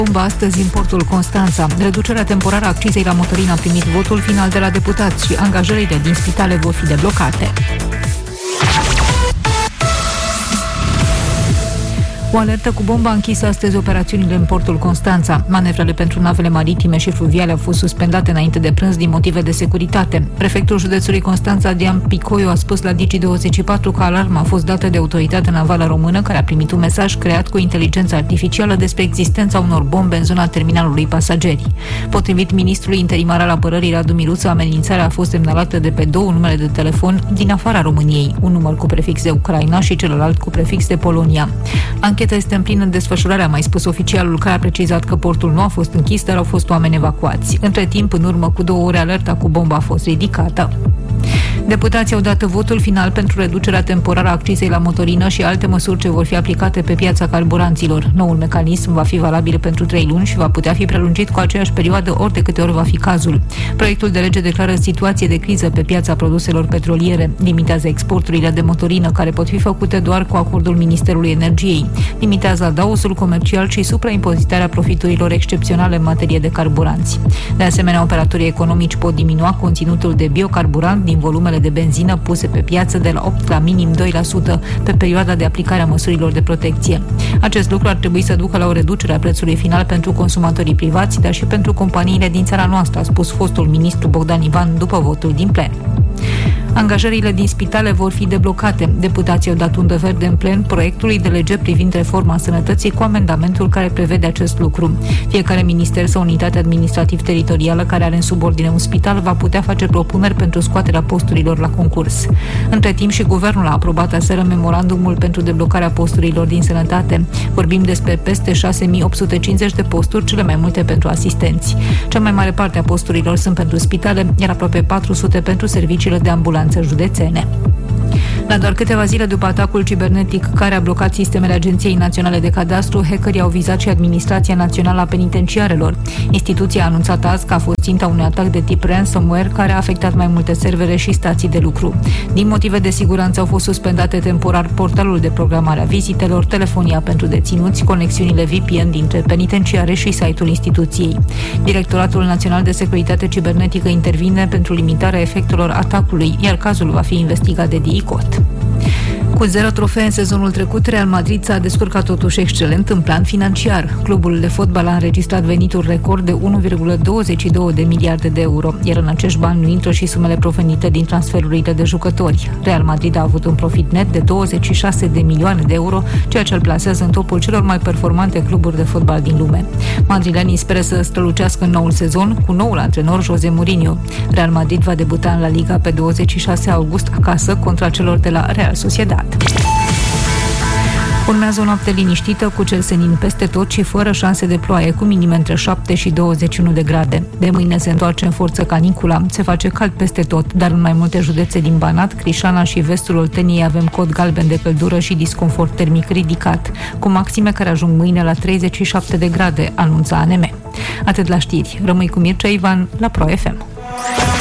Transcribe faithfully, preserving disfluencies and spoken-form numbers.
Bomba astăzi în portul Constanța. Reducerea temporară a accizei la motorină a primit votul final de la deputați și angajările din spitale vor fi deblocate. O alertă cu bomba a închis astăzi operațiunile în portul Constanța. Manevrele pentru navele maritime și fluviale au fost suspendate înainte de prânz din motive de securitate. Prefectul județului Constanța, Dian Picoiu, a spus la Digi douăzeci și patru că alarma a fost dată de autoritatea navală română, care a primit un mesaj creat cu inteligență artificială despre existența unor bombe în zona terminalului pasageri. Potrivit ministrului interimar al apărării Radu Miluță, amenințarea a fost semnalată de pe două numere de telefon din afara României, un număr cu prefix de Ucraina și celălalt cu prefix de Polonia. Ancheta este în plină desfășurare, a mai spus oficialul, care a precizat că portul nu a fost închis, dar au fost oameni evacuați. Între timp, în urmă cu două ore, alerta cu bomba a fost ridicată. Deputații au dat votul final pentru reducerea temporară a accizei la motorină și alte măsuri ce vor fi aplicate pe piața carburanților. Noul mecanism va fi valabil pentru trei luni și va putea fi prelungit cu aceeași perioadă ori de câte ori va fi cazul. Proiectul de lege declară situație de criză pe piața produselor petroliere, limitează exporturile de motorină care pot fi făcute doar cu acordul Ministerului Energiei, limitează adausul comercial și supraimpozitarea profiturilor excepționale în materie de carburanți. De asemenea, operatorii economici pot diminua conținutul de biocarburant din volumele de benzină puse pe piață de la opt la minim doi la sută pe perioada de aplicare a măsurilor de protecție. Acest lucru ar trebui să ducă la o reducere a prețului final pentru consumatorii privați, dar și pentru companiile din țara noastră, a spus fostul ministru Bogdan Ivan după votul din plen. Angajările din spitale vor fi deblocate. Deputații au dat undă verde în plen proiectului de lege privind reforma sănătății cu amendamentul care prevede acest lucru. Fiecare minister sau unitate administrativ-teritorială care are în subordine un spital va putea face propuneri pentru scoaterea posturilor la concurs. Între timp și guvernul a aprobat aseară memorandumul pentru deblocarea posturilor din sănătate. Vorbim despre peste șase mii opt sute cincizeci de posturi, cele mai multe pentru asistenți. Cea mai mare parte a posturilor sunt pentru spitale, iar aproape patru sute pentru serviciile de ambulanță județene. La doar câteva zile după atacul cibernetic care a blocat sistemele Agenției Naționale de Cadastru, hackerii au vizat și Administrația Națională a Penitenciarelor. Instituția a anunțat azi că a fost ținta unui atac de tip ransomware care a afectat mai multe servere și stații de lucru. Din motive de siguranță au fost suspendate temporar portalul de programare a vizitelor, telefonia pentru deținuți, conexiunile V P N dintre penitenciare și site-ul instituției. Directoratul Național de Securitate Cibernetică intervine pentru limitarea efectelor atacului, iar cazul va fi investigat de D I C O T. Cu zero trofee în sezonul trecut, Real Madrid s-a descurcat totuși excelent în plan financiar. Clubul de fotbal a înregistrat venituri record de unu virgulă douăzeci și două de miliarde de euro, iar în acești bani nu intră și sumele provenite din transferurile de jucători. Real Madrid a avut un profit net de douăzeci și șase de milioane de euro, ceea ce îl plasează în topul celor mai performante cluburi de fotbal din lume. Madrilenii speră să strălucească în noul sezon cu noul antrenor José Mourinho. Real Madrid va debuta în La Liga pe douăzeci și șase august acasă contra celor de la Real Sociedad. Urmează o noapte liniștită, cu cer senin peste tot și fără șanse de ploaie, cu minime între șapte și douăzeci și unu de grade. De mâine se întoarce în forță canicula, se face cald peste tot, dar în mai multe județe din Banat, Crișana și vestul Olteniei avem cod galben de căldură și disconfort termic ridicat, cu maxime care ajung mâine la treizeci și șapte de grade, anunța A N M. Atât la știri. Rămâi cu Mircea Ivan la Pro F M.